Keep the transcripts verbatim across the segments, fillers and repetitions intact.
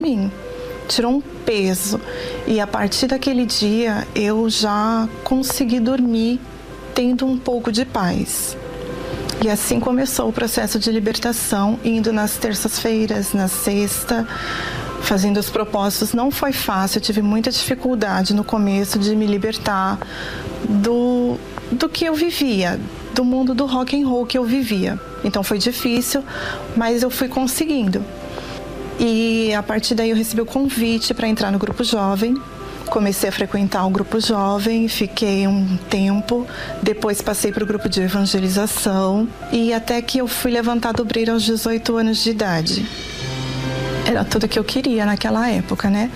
mim, tirou um peso. E a partir daquele dia eu já consegui dormir tendo um pouco de paz. E assim começou o processo de libertação, indo nas terças-feiras, na sexta, fazendo os propósitos. Não foi fácil, eu tive muita dificuldade no começo de me libertar do, do que eu vivia, do mundo do rock and roll que eu vivia. Então foi difícil, mas eu fui conseguindo. E a partir daí eu recebi o convite para entrar no grupo jovem. Comecei a frequentar o grupo jovem, fiquei um tempo, depois passei para o grupo de evangelização e até que eu fui levantada obreira aos dezoito anos de idade. Era tudo que eu queria naquela época, né?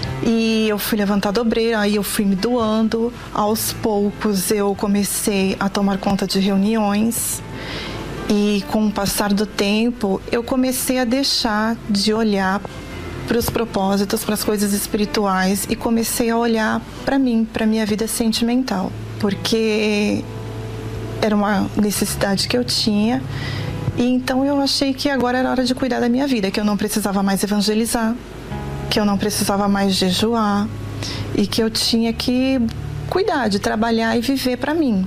E eu fui levantada obreira, aí eu fui me doando. Aos poucos eu comecei a tomar conta de reuniões. E com o passar do tempo, eu comecei a deixar de olhar para os propósitos, para as coisas espirituais e comecei a olhar para mim, para minha vida sentimental, porque era uma necessidade que eu tinha. E então eu achei que agora era hora de cuidar da minha vida, que eu não precisava mais evangelizar, que eu não precisava mais jejuar e que eu tinha que cuidar, de trabalhar e viver para mim.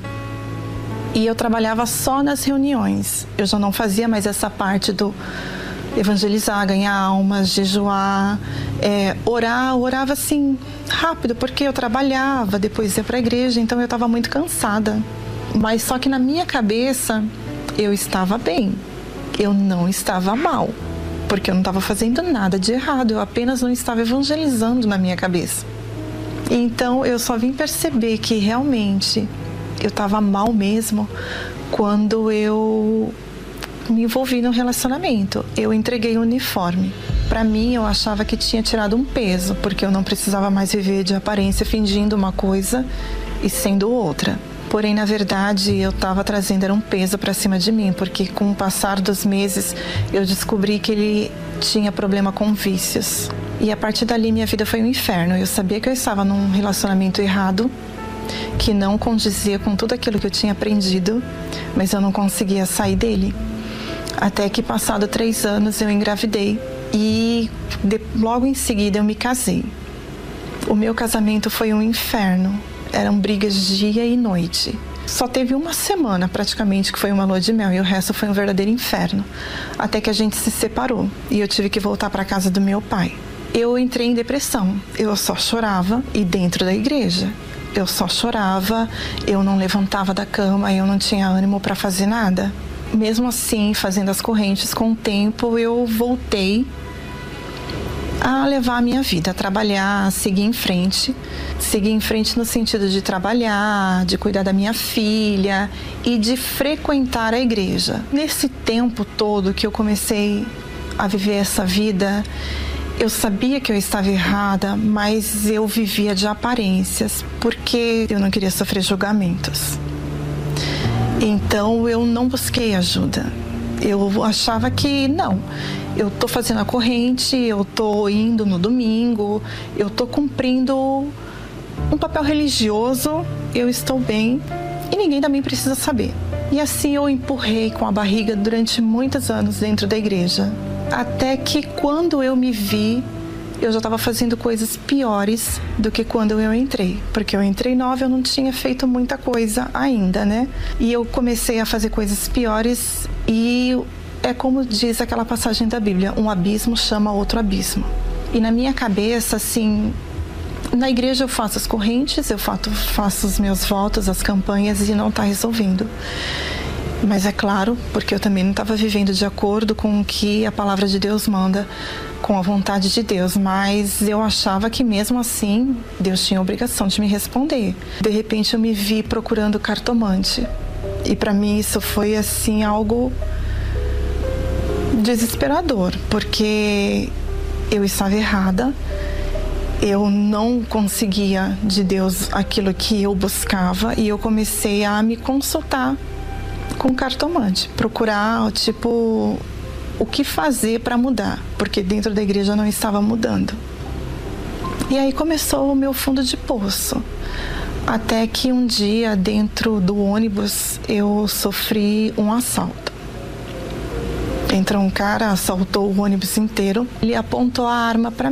E eu trabalhava só nas reuniões, eu já não fazia mais essa parte do evangelizar, ganhar almas, jejuar, é, orar, orava assim rápido, porque eu trabalhava, depois ia para a igreja, então eu estava muito cansada. Mas só que na minha cabeça eu estava bem, eu não estava mal, porque eu não estava fazendo nada de errado, eu apenas não estava evangelizando na minha cabeça. Então eu só vim perceber que realmente eu estava mal mesmo quando eu me envolvi no relacionamento. Eu entreguei o uniforme. Para mim, eu achava que tinha tirado um peso, porque eu não precisava mais viver de aparência fingindo uma coisa e sendo outra. Porém, na verdade, eu estava trazendo era um peso para cima de mim, porque com o passar dos meses, eu descobri que ele tinha problema com vícios. E a partir dali, minha vida foi um inferno. Eu sabia que eu estava num relacionamento errado, que não condizia com tudo aquilo que eu tinha aprendido, mas eu não conseguia sair dele. Até que, passado três anos, eu engravidei e de, logo em seguida eu me casei. O meu casamento foi um inferno. Eram brigas dia e noite. Só teve uma semana, praticamente, que foi uma lua de mel, e o resto foi um verdadeiro inferno. Até que a gente se separou e eu tive que voltar para a casa do meu pai. Eu entrei em depressão. Eu só chorava, e dentro da igreja. Eu só chorava, eu não levantava da cama, eu não tinha ânimo para fazer nada. Mesmo assim, fazendo as correntes, com o tempo eu voltei a levar a minha vida, a trabalhar, a seguir em frente. Seguir em frente no sentido de trabalhar, de cuidar da minha filha e de frequentar a igreja. Nesse tempo todo que eu comecei a viver essa vida, eu sabia que eu estava errada, mas eu vivia de aparências, porque eu não queria sofrer julgamentos. Então eu não busquei ajuda. Eu achava que não, eu estou fazendo a corrente, eu estou indo no domingo, eu estou cumprindo um papel religioso, eu estou bem e ninguém também precisa saber. E assim eu empurrei com a barriga durante muitos anos dentro da igreja. Até que quando eu me vi, eu já estava fazendo coisas piores do que quando eu entrei. Porque eu entrei nova, eu não tinha feito muita coisa ainda, né? E eu comecei a fazer coisas piores e é como diz aquela passagem da Bíblia, um abismo chama outro abismo. E na minha cabeça, assim, na igreja eu faço as correntes, eu faço, faço os meus votos, as campanhas e não está resolvendo. Mas é claro, porque eu também não estava vivendo de acordo com o que a palavra de Deus manda, com a vontade de Deus, mas eu achava que mesmo assim, Deus tinha a obrigação de me responder. De repente eu me vi procurando cartomante, e para mim isso foi assim algo desesperador, porque eu estava errada, eu não conseguia de Deus aquilo que eu buscava, e eu comecei a me consultar com cartomante, procurar tipo o que fazer para mudar, porque dentro da igreja não estava mudando. E aí começou o meu fundo de poço, até que um dia dentro do ônibus eu sofri um assalto. Entrou um cara, assaltou o ônibus inteiro. Ele apontou a arma para